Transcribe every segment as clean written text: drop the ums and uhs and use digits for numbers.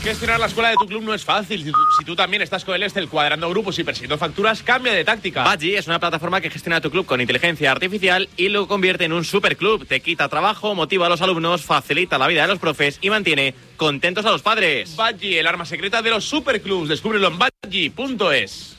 Gestionar la escuela de tu club no es fácil. Si tú también estás con el Estel cuadrando grupos y persiguiendo facturas, cambia de táctica. Badgie es una plataforma que gestiona tu club con inteligencia artificial y lo convierte en un superclub. Te quita trabajo, motiva a los alumnos, facilita la vida de los profes y mantiene contentos a los padres. Badgie, el arma secreta de los superclubs. Descúbrelo en badgie.es.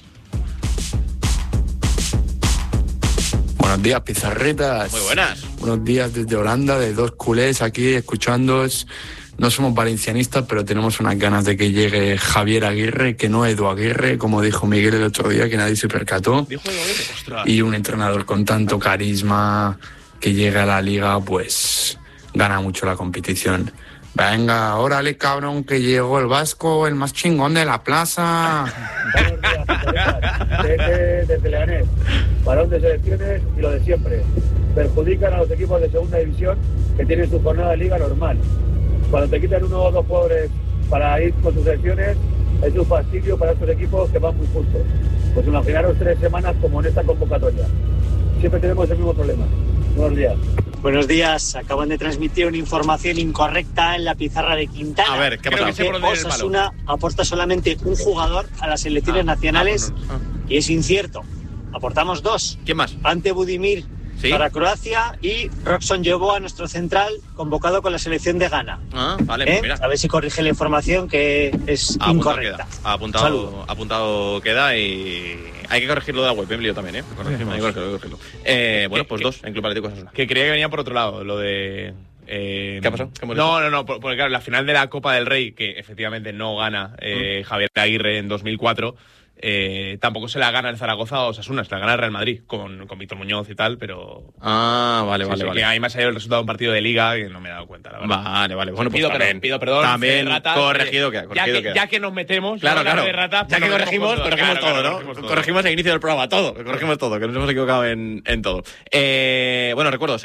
Buenos días, pizarretas. Muy buenas. Buenos días desde Holanda, de dos culés aquí escuchándoos. No somos valencianistas, pero tenemos unas ganas de que llegue Javier Aguirre, que no Edu Aguirre, como dijo Miguel el otro día, que nadie se percató. Dijo Edu Aguirre, ostras. Y un entrenador con tanto carisma que llegue a la liga, pues gana mucho la competición. Venga, órale, cabrón, que llegó el vasco, el más chingón de la plaza. Buenos días, desde Leganés. Balón de selecciones y lo de siempre. Perjudican a los equipos de segunda división que tienen su jornada de liga normal. Cuando te quitan uno o dos jugadores para ir con sus selecciones, es un fastidio para estos equipos que van muy justos. Pues imaginaros 3 semanas como en esta convocatoria. Siempre tenemos el mismo problema. Buenos días. Buenos días. Acaban de transmitir una información incorrecta en la pizarra de Quintana. A ver, ¿qué pasa? Osasuna aporta solamente un jugador a las selecciones nacionales y es incierto. Aportamos 2. ¿Quién más? Ante Budimir, ¿sí?, para Croacia, y Robson Yeboah, nuestro central, convocado con la selección de Ghana. Vale, pues mira. A ver si corrige la información, que es incorrecta. Apuntado queda y hay que corregirlo de la web, Emilio, también, ¿eh? Hay que corregirlo. Bueno, pues 2 en Club Atlético Osasuna. Que creía que venía por otro lado, lo de... ¿Qué ha pasado? No, porque claro, la final de la Copa del Rey, que efectivamente no gana Javier Aguirre en 2004... tampoco se la gana el Zaragoza o Osasuna, se la gana el Real Madrid con Víctor Muñoz y tal, pero... Vale. Que ahí me ha salido el resultado de un partido de Liga que no me he dado cuenta, la verdad. Vale. Bueno, pues pido perdón. También ratas, corregido queda. Ya que nos metemos... Claro. De ratas, ya que corregimos todo, ¿no? Corregimos Corregimos el inicio del programa, todo. Corregimos todo, que nos hemos equivocado en todo. Bueno, recuerdo,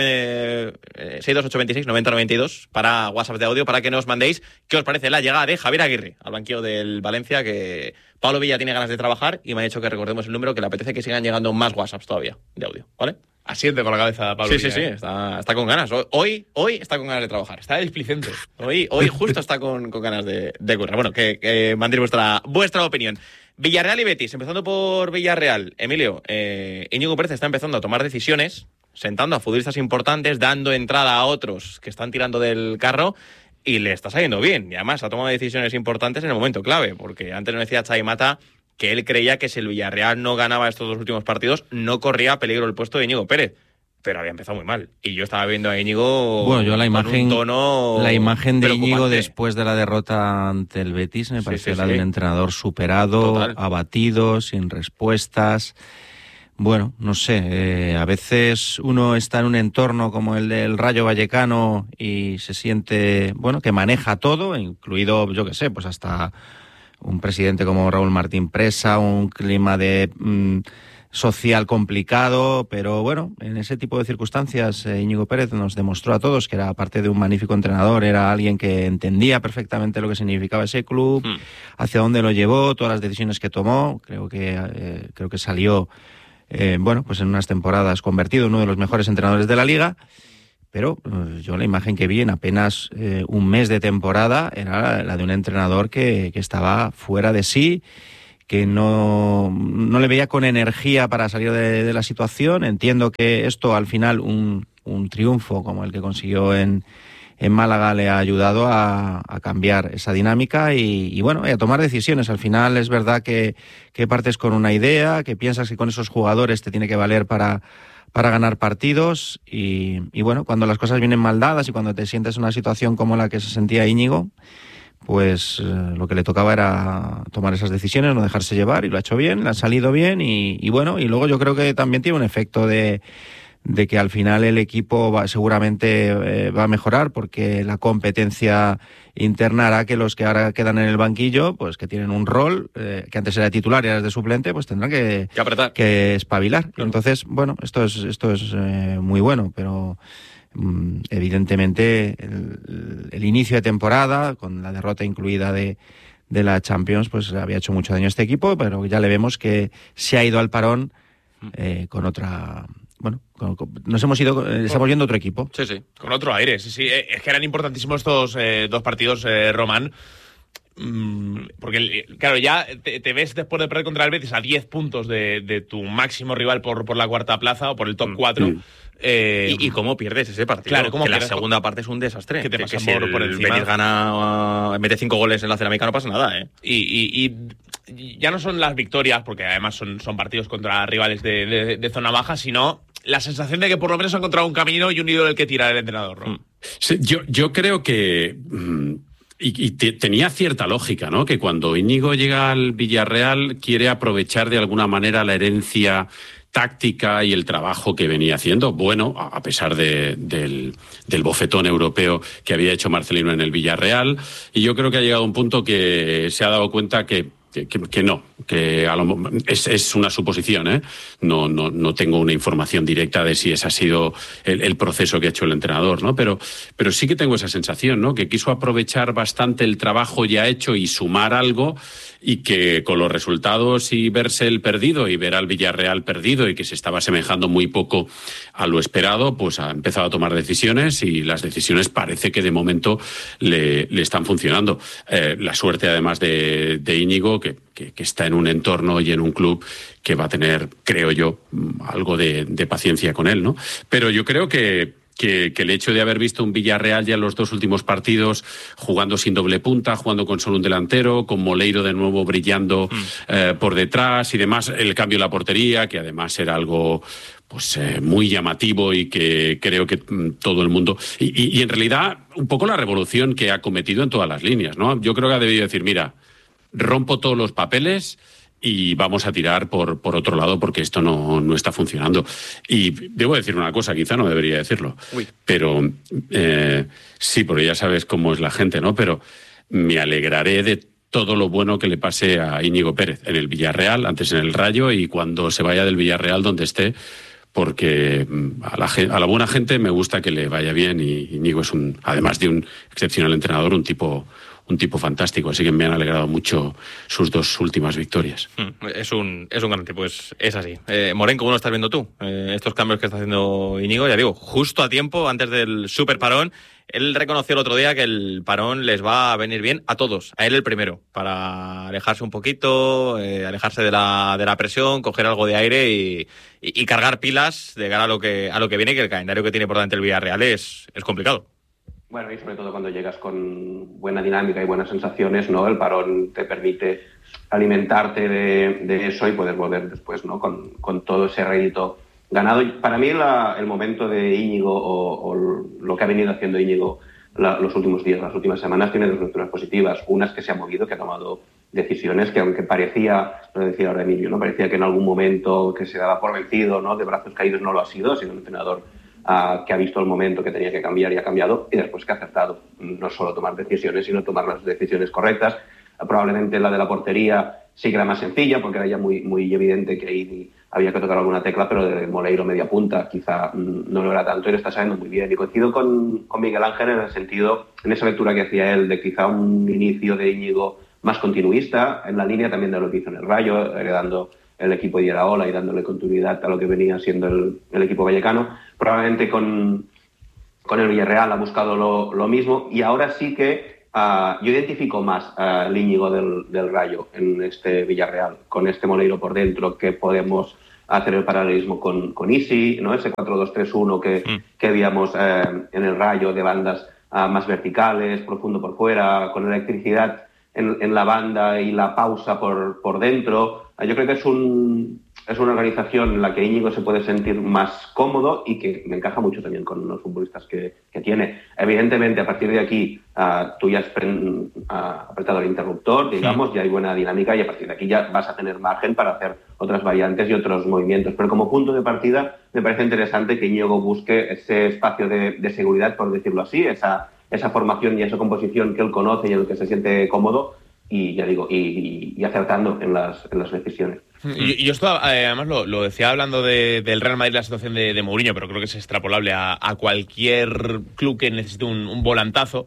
62826 9092 para WhatsApp de audio, para que nos mandéis qué os parece la llegada de Javier Aguirre al banquillo del Valencia, que Pablo Villa tiene ganas de trabajar y me ha dicho que recordemos el número, que le apetece que sigan llegando más WhatsApps todavía de audio, ¿vale? Asiente con la cabeza, Pablo. Sí, está con ganas. Hoy está con ganas de trabajar. Está displicente. Hoy justo está con ganas de currar. Bueno, que mandéis vuestra opinión. Villarreal y Betis, empezando por Villarreal. Emilio, Íñigo Pérez está empezando a tomar decisiones, sentando a futbolistas importantes, dando entrada a otros que están tirando del carro, y le está saliendo bien. Y además ha tomado decisiones importantes en el momento clave, porque antes nos decía Xavi Mata que él creía que si el Villarreal no ganaba estos 2 últimos partidos, no corría peligro el puesto de Íñigo Pérez. Pero había empezado muy mal. Y yo estaba viendo a Íñigo con un tono la imagen de preocupante. Íñigo después de la derrota ante el Betis me pareció la de un entrenador superado, Total. Abatido, sin respuestas. Bueno, no sé, a veces uno está en un entorno como el del Rayo Vallecano y se siente, que maneja todo, incluido, yo qué sé, pues hasta un presidente como Raúl Martín Presa, un clima de social complicado, pero bueno, en ese tipo de circunstancias Íñigo Pérez nos demostró a todos que era, aparte de un magnífico entrenador, era alguien que entendía perfectamente lo que significaba ese club, hacia dónde lo llevó, todas las decisiones que tomó. Creo que salió pues en unas temporadas convertido en uno de los mejores entrenadores de la liga, pero yo la imagen que vi en apenas un mes de temporada era la de un entrenador que estaba fuera de sí, que no le veía con energía para salir de la situación. Entiendo que esto al final, un triunfo como el que consiguió en Málaga, le ha ayudado a cambiar esa dinámica y a tomar decisiones. Al final es verdad que partes con una idea, que piensas que con esos jugadores te tiene que valer para ganar partidos y cuando las cosas vienen mal dadas y cuando te sientes en una situación como la que se sentía Íñigo, pues lo que le tocaba era tomar esas decisiones, no dejarse llevar, y lo ha hecho bien, le ha salido bien y luego yo creo que también tiene un efecto de que al final el equipo seguramente va a mejorar, porque la competencia interna hará que los que ahora quedan en el banquillo, pues que tienen un rol, que antes era titular y ahora es de suplente, pues tendrán que espabilar. Claro. Entonces, esto es muy bueno, pero evidentemente el inicio de temporada, con la derrota incluida de la Champions, pues había hecho mucho daño a este equipo, pero ya le vemos que se ha ido al parón con otra... estamos viendo otro equipo. Sí, con otro aire. Sí. Es que eran importantísimos estos 2 partidos, Román. Porque, claro, ya te ves después de perder contra el Betis a 10 puntos de tu máximo rival por la cuarta plaza o por el top 4. ¿Y cómo pierdes ese partido? Claro, ¿cómo que la pierdes? segunda parte es un desastre. Que te pasan si por el encima. Betis gana, mete 5 goles en la cerámica, no pasa nada, ¿eh? Y ya no son las victorias, porque además son partidos contra rivales de zona baja, sino la sensación de que por lo menos han encontrado un camino y un hilo del que tirar el entrenador, ¿no? Sí, yo creo que... tenía cierta lógica, ¿no? Que cuando Íñigo llega al Villarreal quiere aprovechar de alguna manera la herencia táctica y el trabajo que venía haciendo, bueno, a pesar del bofetón europeo que había hecho Marcelino en el Villarreal, y yo creo que ha llegado a un punto que se ha dado cuenta que no, que es una suposición, ¿eh? No tengo una información directa de si ese ha sido el proceso que ha hecho el entrenador, ¿no? Pero sí que tengo esa sensación, ¿no? Que quiso aprovechar bastante el trabajo ya hecho y sumar algo, y que con los resultados y verse el perdido y ver al Villarreal perdido y que se estaba asemejando muy poco a lo esperado, pues ha empezado a tomar decisiones, y las decisiones parece que de momento le están funcionando. La suerte además de Íñigo, que está en un entorno y en un club que va a tener, creo yo, algo de paciencia con él, ¿no? Pero yo creo que el hecho de haber visto un Villarreal ya en los 2 últimos partidos jugando sin doble punta, jugando con solo un delantero, con Moleiro de nuevo brillando por detrás y demás, el cambio en la portería, que además era algo pues muy llamativo y que creo que todo el mundo... Y en realidad un poco la revolución que ha cometido en todas las líneas, ¿no? Yo creo que ha debido decir, mira, rompo todos los papeles y vamos a tirar por otro lado, porque esto no está funcionando. Y debo decir una cosa, quizá no debería decirlo, pero sí, porque ya sabes cómo es la gente, ¿no? Pero me alegraré de todo lo bueno que le pase a Íñigo Pérez en el Villarreal, antes en el Rayo, y cuando se vaya del Villarreal donde esté, porque a la buena gente me gusta que le vaya bien, y Íñigo es además de un excepcional entrenador, un tipo fantástico, así que me han alegrado mucho sus 2 últimas victorias. Es un gran tipo, es así. Moren, ¿cómo lo estás viendo tú? Estos cambios que está haciendo Íñigo, ya digo, justo a tiempo, antes del super parón. Él reconoció el otro día que el parón les va a venir bien a todos, a él el primero, para alejarse un poquito, alejarse de la presión, coger algo de aire y cargar pilas de cara a lo que viene, que el calendario que tiene por delante el Villarreal es complicado. Bueno, y sobre todo cuando llegas con buena dinámica y buenas sensaciones, ¿no? El parón te permite alimentarte de eso y poder volver después, ¿no? Con todo ese rédito ganado. Y para mí el momento de Íñigo o lo que ha venido haciendo Íñigo los últimos días, las últimas semanas, tiene 2 lecturas positivas. Una es que se ha movido, que ha tomado decisiones que, aunque parecía, lo decía ahora Emilio, ¿no? Parecía que en algún momento que se daba por vencido, ¿no? De brazos caídos, no lo ha sido, sino un entrenador que ha visto el momento que tenía que cambiar y ha cambiado, y después que ha acertado. No solo tomar decisiones, sino tomar las decisiones correctas. Probablemente la de la portería sí que era más sencilla, porque era ya muy evidente que ahí había que tocar alguna tecla, pero de Moleiro media punta quizá no lo era tanto, y lo está sabiendo muy bien. Y coincido con Miguel Ángel en el sentido, en esa lectura que hacía él, de quizá un inicio de Íñigo más continuista, en la línea también de lo que hizo en el Rayo, heredando el equipo de Iraola y dándole continuidad a lo que venía siendo el equipo vallecano. Probablemente con el Villarreal ha buscado lo mismo, y ahora sí que yo identifico más al Íñigo del Rayo en este Villarreal, con este Moleiro por dentro, que podemos hacer el paralelismo con Isi, ¿no? Ese 4-2-3-1 que veíamos en el Rayo, de bandas más verticales, profundo por fuera, con electricidad en la banda y la pausa por dentro. Yo creo que es una organización en la que Íñigo se puede sentir más cómodo y que me encaja mucho también con los futbolistas que tiene. Evidentemente, a partir de aquí, tú ya has apretado el interruptor, digamos, ya hay buena dinámica, y a partir de aquí ya vas a tener margen para hacer otras variantes y otros movimientos. Pero como punto de partida, me parece interesante que Íñigo busque ese espacio de seguridad, por decirlo así, esa formación y esa composición que él conoce y en el que se siente cómodo, y ya digo, y acertando en las decisiones. Y esto además lo decía hablando del Real Madrid, la situación de Mourinho, pero creo que es extrapolable a cualquier club que necesite un volantazo.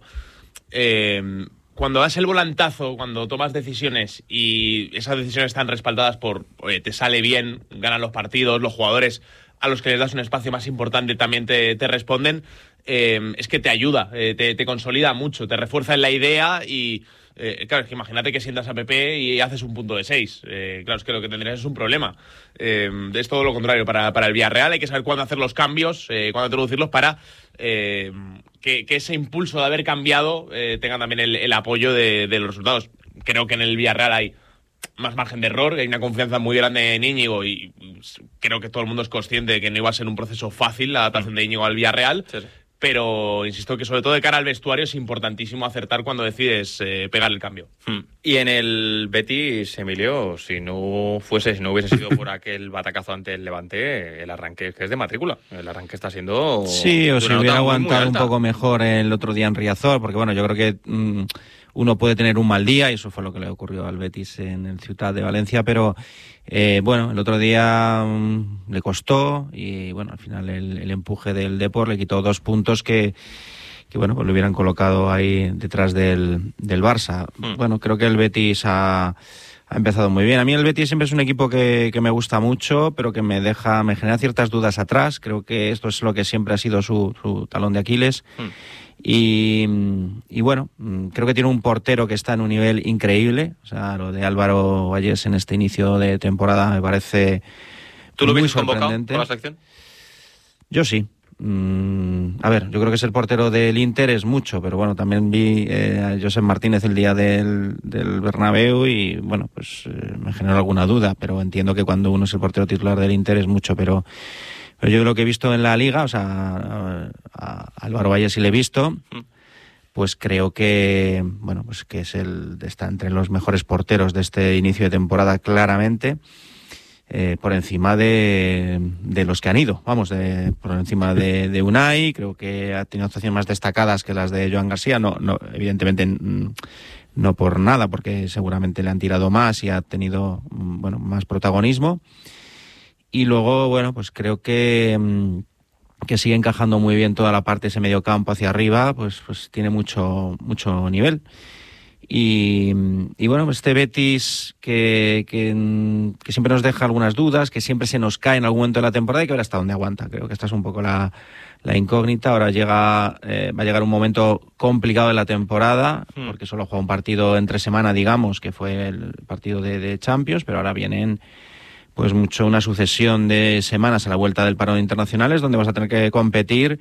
Cuando das el volantazo, cuando tomas decisiones y esas decisiones están respaldadas por te sale bien, ganan los partidos, los jugadores a los que les das un espacio más importante también te responden, es que te ayuda, te consolida mucho, te refuerza en la idea, y Claro, es que imagínate que sientas a Pepe y haces un punto de 6. Claro, es que lo que tendrías es un problema. Es todo lo contrario para el Villarreal. Hay que saber cuándo hacer los cambios, cuándo introducirlos para que ese impulso de haber cambiado tenga también el apoyo de los resultados. Creo que en el Villarreal hay más margen de error, hay una confianza muy grande en Íñigo y creo que todo el mundo es consciente de que no iba a ser un proceso fácil la adaptación de Íñigo al Villarreal. Sí. Pero insisto que sobre todo de cara al vestuario es importantísimo acertar cuando decides pegar el cambio. Y en el Betis, Emilio, si no hubiese sido por aquel batacazo ante el Levante, el arranque es de matrícula. El arranque está siendo... Sí, o si hubiera aguantado un poco mejor el otro día en Riazor, porque bueno, yo creo que uno puede tener un mal día, y eso fue lo que le ocurrió al Betis en el Ciutat de Valencia, pero bueno, el otro día le costó y bueno, al final el empuje del Depor le quitó 2 puntos que bueno, pues lo hubieran colocado ahí detrás del Barça. Bueno, creo que el Betis ha empezado muy bien. A mí el Betis siempre es un equipo que me gusta mucho, pero que me genera ciertas dudas atrás. Creo que esto es lo que siempre ha sido su talón de Aquiles. Y bueno, creo que tiene un portero que está en un nivel increíble. O sea, lo de Álvaro Valles en este inicio de temporada me parece ¿Tú lo muy ves convocado sorprendente. por la selección? Yo sí. A ver, yo creo que ser portero del Inter es mucho, pero bueno, también vi a Josep Martínez el día del Bernabéu y bueno, pues me generó alguna duda, pero entiendo que cuando uno es el portero titular del Inter es mucho, pero yo lo que he visto en la Liga, o sea, a Álvaro Valles sí le he visto, pues creo que, bueno, pues que está entre los mejores porteros de este inicio de temporada claramente. Por encima de los que han ido, vamos, por encima de Unai. Creo que ha tenido actuaciones más destacadas que las de Joan García, no evidentemente no por nada, porque seguramente le han tirado más y ha tenido bueno, más protagonismo. Y luego, bueno, pues creo que sigue encajando muy bien toda la parte de ese medio campo hacia arriba, pues tiene mucho nivel. Y bueno, este Betis que siempre nos deja algunas dudas, que siempre se nos cae en algún momento de la temporada y que ver hasta dónde aguanta. Creo que esta es un poco la incógnita. Ahora va a llegar un momento complicado de la temporada, porque solo juega un partido entre semana, digamos, que fue el partido de Champions, pero ahora vienen pues una sucesión de semanas a la vuelta del parón de internacionales, donde vas a tener que competir.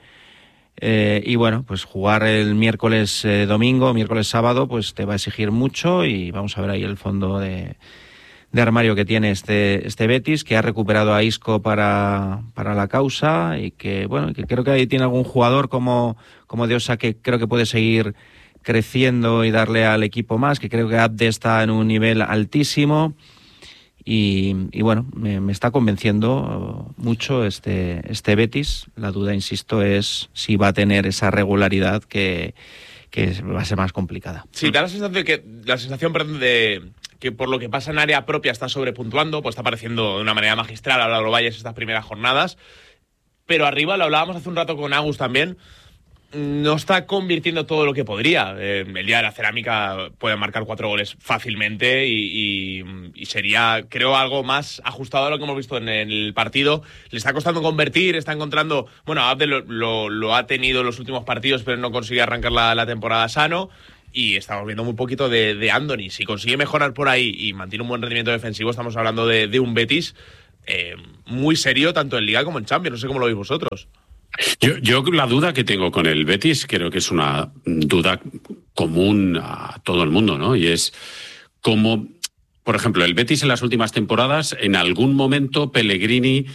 Y bueno, pues jugar el miércoles sábado, pues te va a exigir mucho y vamos a ver ahí el fondo de armario que tiene este Betis, que ha recuperado a Isco para la causa y que bueno, que creo que ahí tiene algún jugador como De Osa que creo que puede seguir creciendo y darle al equipo más, que creo que Abde está en un nivel altísimo. Y bueno, me está convenciendo mucho este Betis. La duda, insisto, es si va a tener esa regularidad que va a ser más complicada. Sí, da la sensación de que por lo que pasa en área propia está sobrepuntuando, pues está apareciendo de una manera magistral a Álvaro Valles estas primeras jornadas. Pero arriba, lo hablábamos hace un rato con Agus también, no está convirtiendo todo lo que podría. El día de la cerámica puede marcar 4 goles fácilmente y sería, creo, algo más ajustado a lo que hemos visto en el partido. Le está costando convertir, está encontrando... Bueno, Abde lo ha tenido en los últimos partidos, pero no consigue arrancar la temporada sano. Y estamos viendo muy poquito de Andoni. Si consigue mejorar por ahí y mantiene un buen rendimiento defensivo, estamos hablando de un Betis muy serio, tanto en Liga como en Champions. No sé cómo lo veis vosotros. Yo la duda que tengo con el Betis creo que es una duda común a todo el mundo, ¿no? Y es cómo, por ejemplo, el Betis en las últimas temporadas, en algún momento Pellegrini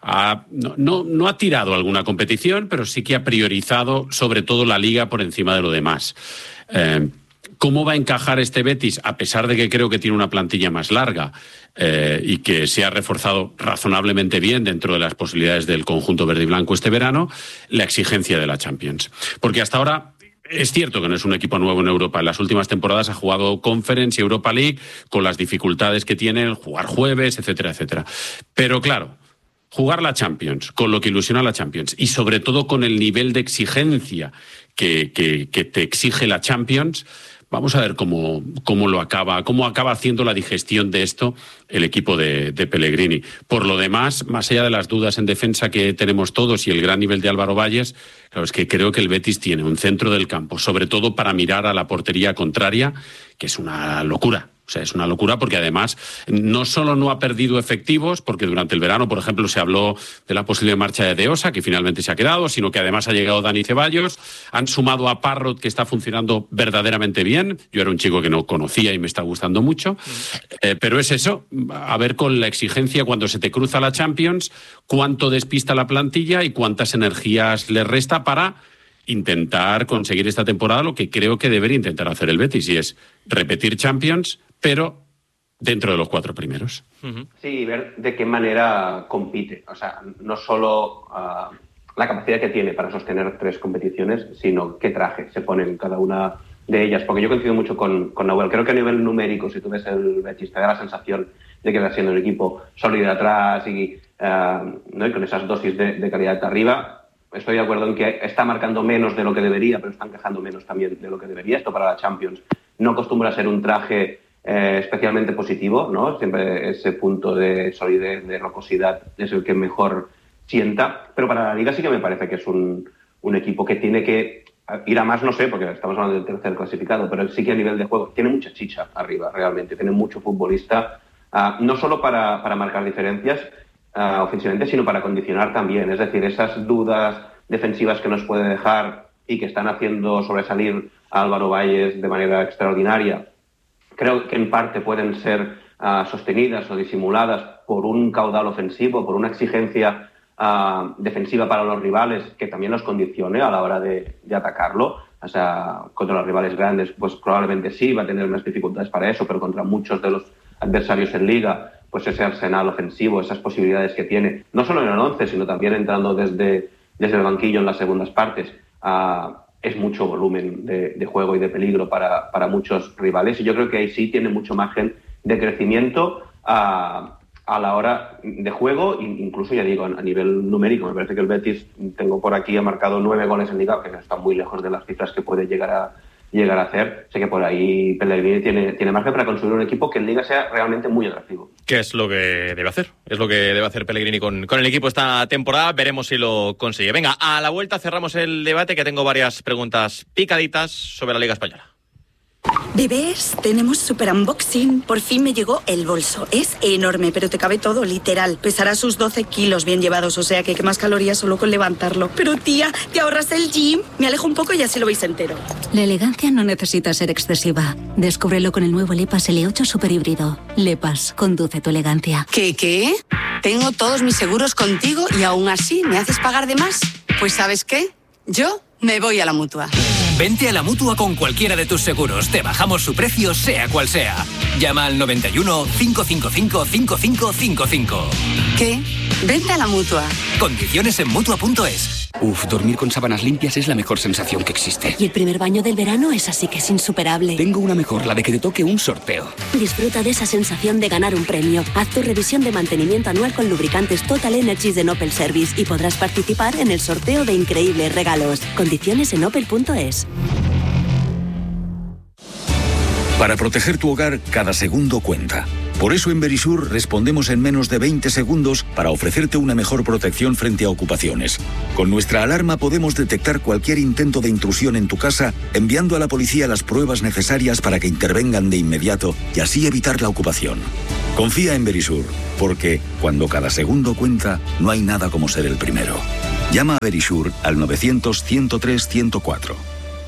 no ha tirado alguna competición, pero sí que ha priorizado sobre todo la Liga por encima de lo demás. ¿Cómo va a encajar este Betis, a pesar de que creo que tiene una plantilla más larga y que se ha reforzado razonablemente bien dentro de las posibilidades del conjunto verde y blanco este verano, la exigencia de la Champions? Porque hasta ahora es cierto que no es un equipo nuevo en Europa. En las últimas temporadas ha jugado Conference y Europa League con las dificultades que tiene el jugar jueves, etcétera, etcétera. Pero claro, jugar la Champions, con lo que ilusiona la Champions y sobre todo con el nivel de exigencia que te exige la Champions, Vamos a ver cómo acaba haciendo la digestión de esto el equipo de Pellegrini. Por lo demás, más allá de las dudas en defensa que tenemos todos y el gran nivel de Álvaro Valles, claro, es que creo que el Betis tiene un centro del campo, sobre todo para mirar a la portería contraria, que es una locura. O sea, es una locura porque además no solo no ha perdido efectivos, porque durante el verano, por ejemplo, se habló de la posible marcha de De Osa, que finalmente se ha quedado, sino que además ha llegado Dani Ceballos, han sumado a Parrot, que está funcionando verdaderamente bien. Yo era un chico que no conocía y me está gustando mucho, pero es eso, a ver con la exigencia cuando se te cruza la Champions, cuánto despista la plantilla y cuántas energías le resta para intentar conseguir esta temporada lo que creo que debería intentar hacer el Betis, y es repetir Champions, pero dentro de los 4 primeros. Sí, ver de qué manera compite. O sea, no solo la capacidad que tiene para sostener 3 competiciones, sino qué traje se pone en cada una de ellas. Porque yo coincido mucho con Nahuel. Creo que a nivel numérico, si tú ves el Betis, te da la sensación de que va siendo un equipo sólido de atrás y con esas dosis de calidad de arriba. Estoy de acuerdo en que está marcando menos de lo que debería, pero están quejando menos también de lo que debería. Esto para la Champions no acostumbra a ser un traje especialmente positivo, ¿no? Siempre ese punto de solidez, de rocosidad es el que mejor sienta. Pero para la Liga sí que me parece que es un equipo que tiene que ir a más, no sé, porque estamos hablando del tercer clasificado, pero sí que a nivel de juego tiene mucha chicha arriba, realmente. Tiene mucho futbolista, no solo para marcar diferencias ofensivamente, sino para condicionar también. Es decir, esas dudas defensivas que nos puede dejar y que están haciendo sobresalir a Álvaro Valles de manera extraordinaria, creo que en parte pueden ser sostenidas o disimuladas por un caudal ofensivo, por una exigencia defensiva para los rivales que también los condicione a la hora de atacarlo. O sea, contra los rivales grandes, pues probablemente sí va a tener unas dificultades para eso, pero contra muchos de los adversarios en Liga, pues ese arsenal ofensivo, esas posibilidades que tiene, no solo en el 11, sino también entrando desde el banquillo en las segundas partes, es mucho volumen de juego y de peligro para muchos rivales. Y yo creo que ahí sí tiene mucho margen de crecimiento a la hora de juego, incluso, ya digo, a nivel numérico. Me parece que el Betis, tengo por aquí, ha marcado 9 goles en Liga, que no está muy lejos de las cifras que puede llegar a hacer. Sé que por ahí Pellegrini tiene margen para construir un equipo que en Liga sea realmente muy atractivo. ¿Qué es lo que debe hacer? Es lo que debe hacer Pellegrini con el equipo esta temporada. Veremos si lo consigue. Venga, a la vuelta cerramos el debate, que tengo varias preguntas picaditas sobre la Liga Española. Bebés, tenemos super unboxing. Por fin me llegó el bolso. Es enorme, pero te cabe todo, literal. Pesará sus 12 kilos bien llevados, o sea que quemas calorías solo con levantarlo. Pero tía, ¿te ahorras el gym? Me alejo un poco y así lo veis entero. La elegancia no necesita ser excesiva. Descúbrelo con el nuevo Lepas L8 Super Híbrido. Lepas, conduce tu elegancia. ¿Qué? Tengo todos mis seguros contigo y aún así me haces pagar de más. Pues ¿sabes qué? Yo me voy a la Mutua. Vente a la Mutua con cualquiera de tus seguros. Te bajamos su precio, sea cual sea. Llama al 91 555 5555. ¿Qué? Vente a la Mutua. Condiciones en Mutua.es. Uf, dormir con sábanas limpias es la mejor sensación que existe. Y el primer baño del verano es así que es insuperable. Tengo una mejor, la de que te toque un sorteo. Disfruta de esa sensación de ganar un premio. Haz tu revisión de mantenimiento anual con lubricantes Total Energies de Opel Service y podrás participar en el sorteo de increíbles regalos. Condiciones en Opel.es. Para proteger tu hogar, cada segundo cuenta. Por eso en Verisur respondemos en menos de 20 segundos para ofrecerte una mejor protección frente a ocupaciones. Con nuestra alarma podemos detectar cualquier intento de intrusión en tu casa, enviando a la policía las pruebas necesarias para que intervengan de inmediato y así evitar la ocupación. Confía en Verisur, porque cuando cada segundo cuenta, no hay nada como ser el primero. Llama a Verisur al 900-103-104.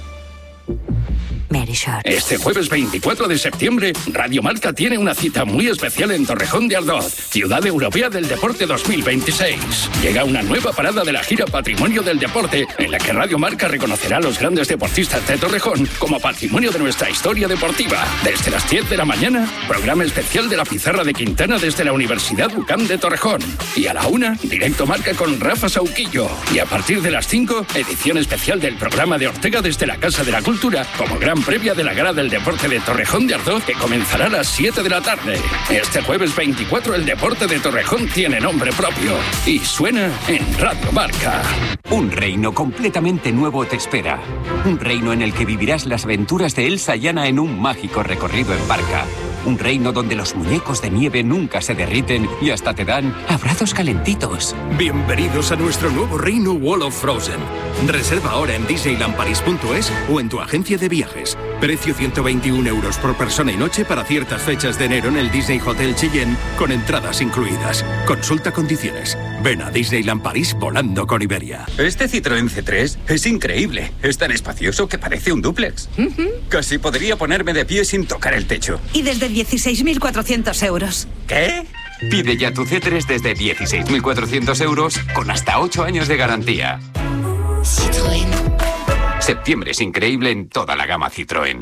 Verisur. Este jueves 24 de septiembre, Radio Marca tiene una cita muy especial en Torrejón de Ardoz, Ciudad Europea del Deporte 2026. Llega una nueva parada de la gira Patrimonio del Deporte, en la que Radio Marca reconocerá a los grandes deportistas de Torrejón como patrimonio de nuestra historia deportiva. Desde las 10 de la mañana, programa especial de la Pizarra de Quintana desde la Universidad UCAM de Torrejón. Y a la 1, Directo Marca con Rafa Sauquillo. Y a partir de las 5, edición especial del programa de Ortega desde la Casa de la Cultura, como gran gran previa de la Gala del Deporte de Torrejón de Ardoz, que comenzará a las 7 de la tarde. Este jueves 24 el Deporte de Torrejón tiene nombre propio y suena en Radio Marca. Un reino completamente nuevo te espera. Un reino en el que vivirás las aventuras de Elsa y Anna en un mágico recorrido en barca. Un reino donde los muñecos de nieve nunca se derriten y hasta te dan abrazos calentitos. Bienvenidos a nuestro nuevo reino Wall of Frozen. Reserva ahora en disneylandparis.es o en tu agencia de viajes. Precio 121 € por persona y noche para ciertas fechas de enero en el Disney Hotel Cheyenne, con entradas incluidas. Consulta condiciones. Ven a Disneyland París volando con Iberia. Este Citroën C3 es increíble. Es tan espacioso que parece un dúplex. Casi podría ponerme de pie sin tocar el techo. Y desde 16.400 euros. ¿Qué? Pide ya tu C3 desde 16.400 € con hasta 8 años de garantía. Citroën. Septiembre es increíble en toda la gama Citroën.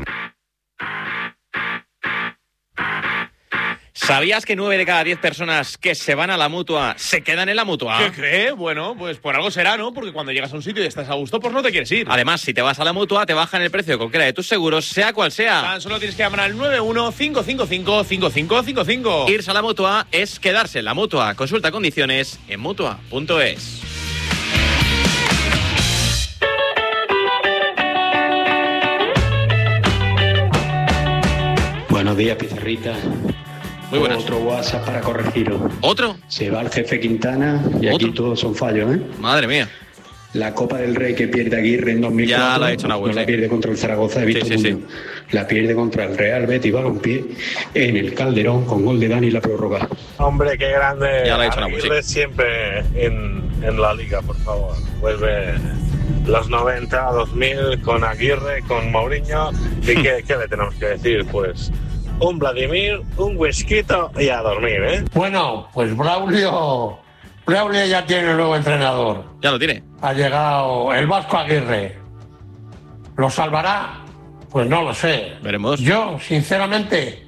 ¿Sabías que 9 de cada 10 personas que se van a la Mutua se quedan en la Mutua? ¿Qué cree? Bueno, pues por algo será, ¿no? Porque cuando llegas a un sitio y estás a gusto, pues no te quieres ir. Además, si te vas a la Mutua, te bajan el precio de cualquiera de tus seguros, sea cual sea. Tan solo tienes que llamar al 91-555-5555. Irse a la Mutua es quedarse en la Mutua. Consulta condiciones en Mutua.es. Buenos días, Pizarrita. Muy buenas. Otro WhatsApp para corregiros. ¿Otro? Se va el jefe Quintana y aquí todos son fallos, ¿eh? Madre mía. La Copa del Rey que pierde Aguirre en 2004 ya la ha hecho Nahuel, no la pierde contra el Zaragoza de Víctor Muñoz. La pierde contra el Real Betis Balompié en el Calderón con gol de Dani la prórroga. Hombre, qué grande. Ya la ha hecho Nahuel, Aguirre siempre en la liga, por favor. Vuelve los 90, 2000 con Aguirre, con Mourinho. ¿Y qué le tenemos que decir? Pues un Vladimir, un whisky y a dormir, ¿eh? Bueno, pues Braulio ya tiene un nuevo entrenador. Ya lo tiene. Ha llegado el Vasco Aguirre. ¿Lo salvará? Pues no lo sé. Veremos. Yo, sinceramente,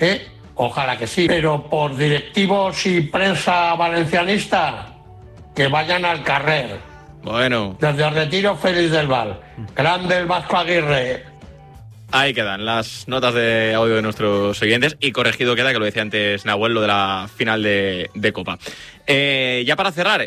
ojalá que sí. Pero por directivos y prensa valencianista, que vayan al carrer. Bueno. Desde el retiro, Félix del Val. Grande el Vasco Aguirre. Ahí quedan las notas de audio de nuestros oyentes y corregido queda, que lo decía antes Nahuel, lo de la final de Copa. Ya para cerrar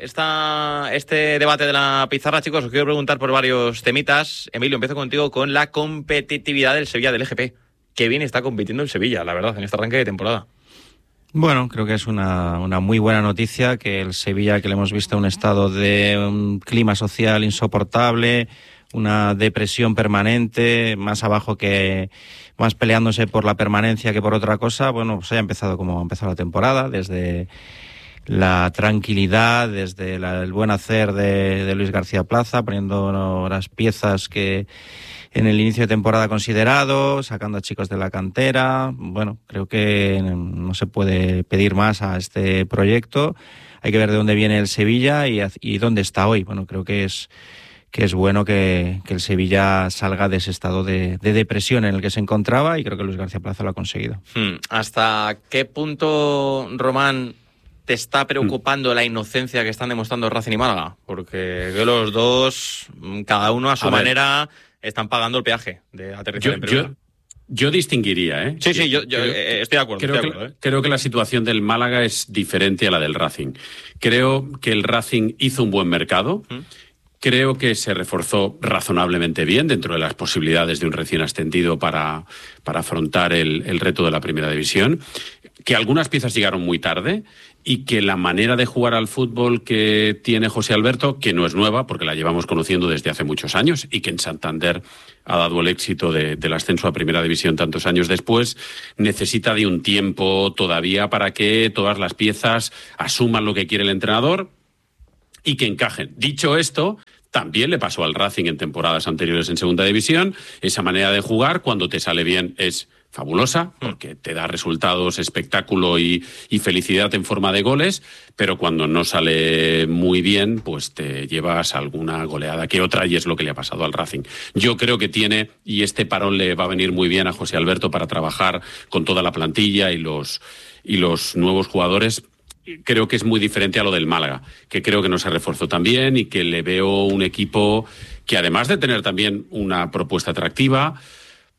este debate de la pizarra, chicos, os quiero preguntar por varios temitas. Emilio, empiezo contigo con la competitividad del Sevilla del EGP. Qué bien está compitiendo el Sevilla, la verdad, en este arranque de temporada. Bueno, creo que es una muy buena noticia que el Sevilla, que le hemos visto un estado de un clima social insoportable, una depresión permanente, más abajo que más peleándose por la permanencia que por otra cosa, bueno, pues haya empezado como ha empezado la temporada, desde la tranquilidad, desde el buen hacer de Luis García Plaza, poniendo las piezas que en el inicio de temporada considerado, sacando a chicos de la cantera. Bueno, creo que no se puede pedir más a este proyecto. Hay que ver de dónde viene el Sevilla y dónde está hoy. Bueno, creo que es bueno que el Sevilla salga de ese estado de depresión en el que se encontraba, y creo que Luis García Plaza lo ha conseguido. ¿Hasta qué punto, Román, te está preocupando la inocencia que están demostrando Racing y Málaga? Porque los dos, cada uno a su manera, están pagando el peaje de aterrizar en primera. Yo distinguiría, ¿eh? Sí, yo estoy de acuerdo. Creo que la situación del Málaga es diferente a la del Racing. Creo que el Racing hizo un buen mercado. Creo que se reforzó razonablemente bien dentro de las posibilidades de un recién ascendido para afrontar el reto de la primera división. Que algunas piezas llegaron muy tarde y que la manera de jugar al fútbol que tiene José Alberto, que no es nueva porque la llevamos conociendo desde hace muchos años y que en Santander ha dado el éxito del ascenso a primera división tantos años después, necesita de un tiempo todavía para que todas las piezas asuman lo que quiere el entrenador y que encajen. Dicho esto, también le pasó al Racing en temporadas anteriores en segunda división. Esa manera de jugar, cuando te sale bien, es fabulosa, porque te da resultados, espectáculo y felicidad en forma de goles, pero cuando no sale muy bien, pues te llevas alguna goleada que otra, y es lo que le ha pasado al Racing. Yo creo que tiene, y este parón le va a venir muy bien a José Alberto para trabajar con toda la plantilla y los nuevos jugadores. Creo que es muy diferente a lo del Málaga, que creo que no se reforzó tan bien y que le veo un equipo que, además de tener también una propuesta atractiva,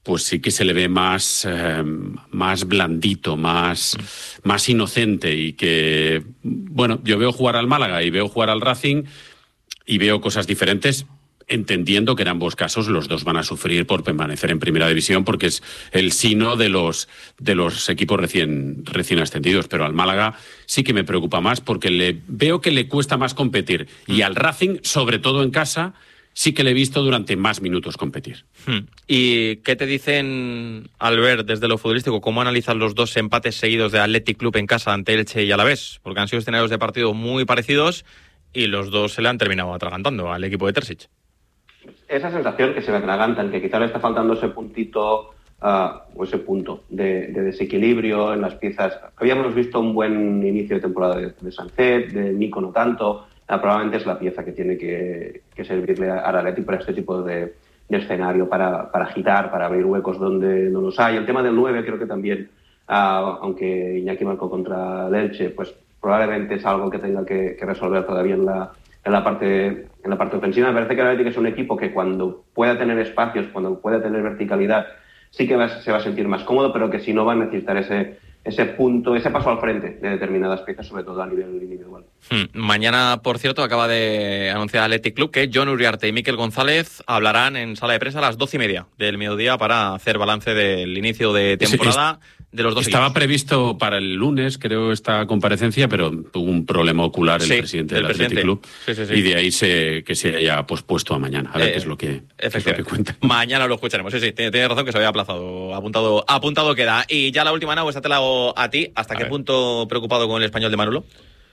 pues sí que se le ve más blandito, más inocente, y que, bueno, yo veo jugar al Málaga y veo jugar al Racing y veo cosas diferentes, entendiendo que en ambos casos los dos van a sufrir por permanecer en primera división, porque es el sino de los equipos recién ascendidos. Pero al Málaga sí que me preocupa más, porque veo que le cuesta más competir, y al Racing, sobre todo en casa, sí que le he visto durante más minutos competir. ¿Y qué te dicen, al ver desde lo futbolístico, cómo analizan los dos empates seguidos de Athletic Club en casa ante Elche y Alavés? Porque han sido escenarios de partido muy parecidos y los dos se le han terminado atragantando al equipo de Terzic. Esa sensación que se me atragantan, que quizá le está faltando ese puntito o ese punto de desequilibrio en las piezas. Habíamos visto un buen inicio de temporada de Sancet, de Nico no tanto. Probablemente es la pieza que tiene que servirle a Athletic para este tipo de escenario, para agitar, para abrir huecos donde no los hay. El tema del 9 creo que también, aunque Iñaki marcó contra el Elche, pues probablemente es algo que tenga que resolver todavía en la parte ofensiva. Me parece que Athletic es un equipo que cuando pueda tener espacios, cuando pueda tener verticalidad, sí que se va a sentir más cómodo, pero que si no va a necesitar ese punto, ese paso al frente de determinadas piezas, sobre todo a nivel individual. Mañana, por cierto, acaba de anunciar Athletic Club que Jon Uriarte y Mikel González hablarán en sala de prensa a las 12:30 del mediodía para hacer balance del inicio de temporada de los dos Estaba equipos. Previsto para el lunes, creo, esta comparecencia, pero tuvo un problema ocular el presidente del Athletic Club. Sí. Y de ahí que se haya pospuesto a mañana. A ver qué es lo que cuenta. Mañana lo escucharemos. Sí, tienes razón, que se había aplazado. Apuntado queda. Y ya la última, Nau, esta te la hago a ti. ¿Hasta qué punto preocupado con el Español de Manolo?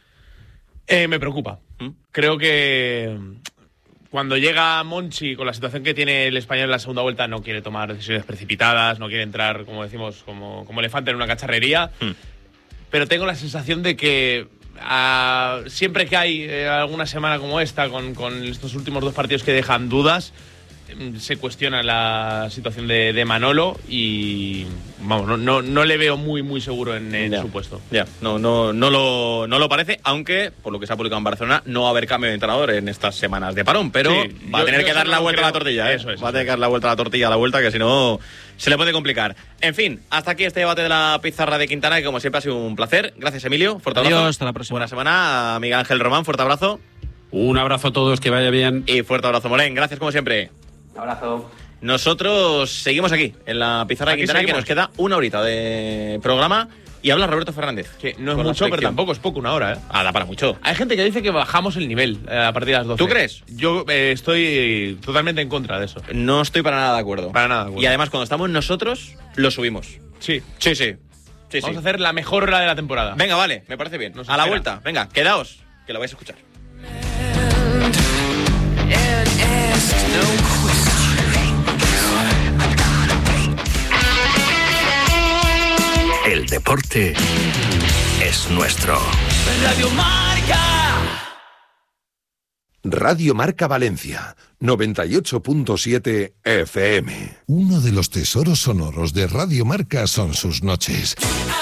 Me preocupa. Creo que cuando llega Monchi, con la situación que tiene el Español en la segunda vuelta, no quiere tomar decisiones precipitadas, no quiere entrar, como decimos, como elefante en una cacharrería. Pero tengo la sensación de que siempre que hay alguna semana como esta, con estos últimos dos partidos que dejan dudas, se cuestiona la situación de Manolo y vamos, no le veo muy seguro en su puesto. No lo parece, aunque por lo que se ha publicado en Barcelona no va a haber cambio de entrenador en estas semanas de parón, pero va a tener que dar la vuelta a la tortilla. Va a tener que dar la vuelta a la tortilla, que si no se le puede complicar. En fin, hasta aquí este debate de la pizarra de Quintana, que como siempre ha sido un placer. Gracias, Emilio, fuerte abrazo. Adiós, hasta la próxima. Buena semana. A Miguel Ángel Román, fuerte abrazo. Un abrazo a todos, que vaya bien. Y fuerte abrazo, Morén. Gracias como siempre. Un abrazo. Nosotros seguimos aquí, en la pizarra de Quintana, que nos queda una horita de programa. Y habla Roberto Fernández. Que no es mucho, pero tampoco es poco, una hora, ¿eh? Da para mucho. Hay gente que dice que bajamos el nivel a partir de las 12. ¿Tú crees? Yo estoy totalmente en contra de eso. No estoy para nada de acuerdo. Para nada de acuerdo. Y además, cuando estamos nosotros, lo subimos. Sí. Vamos a hacer la mejor hora de la temporada. Venga, vale, me parece bien. A la vuelta, venga, quedaos, que lo vais a escuchar. El deporte es nuestro. Radio Marca. Radio Marca Valencia, 98.7 FM. Uno de los tesoros sonoros de Radio Marca son sus noches,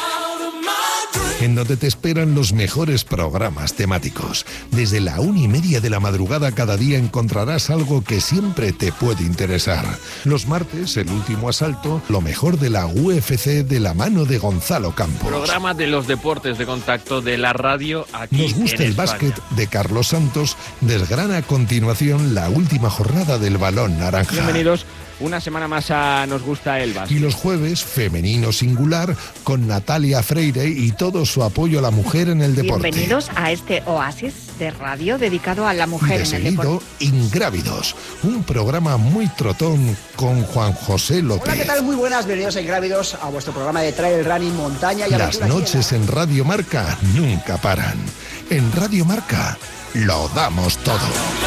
en donde te esperan los mejores programas temáticos. Desde la 1:30 de la madrugada cada día encontrarás algo que siempre te puede interesar. Los martes, el último asalto, lo mejor de la UFC de la mano de Gonzalo Campos. Programa de los deportes de contacto de la radio aquí. Nos gusta el básquet de Carlos Santos, desgrana a continuación la última jornada del balón naranja. Bienvenidos una semana más a Nos gusta el básquet. Y los jueves, femenino singular, con Natalia Freire y todo su apoyo a la mujer en el deporte. Bienvenidos a este oasis de radio dedicado a la mujer en el deporte. Ingrávidos, un programa muy trotón con Juan José López. Hola, ¿qué tal? Muy buenas, bienvenidos a Ingrávidos, a vuestro programa de trail running, montaña y aventura. Las noches en Radio Marca nunca paran. En Radio Marca lo damos todo.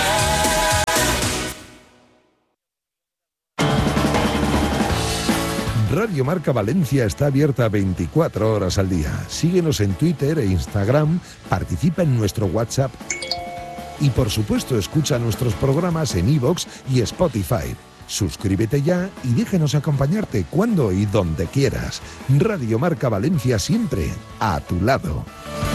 Radio Marca Valencia está abierta 24 horas al día. Síguenos en Twitter e Instagram, participa en nuestro WhatsApp y, por supuesto, escucha nuestros programas en iVoox y Spotify. Suscríbete ya y déjanos acompañarte cuando y donde quieras. Radio Marca Valencia, siempre a tu lado.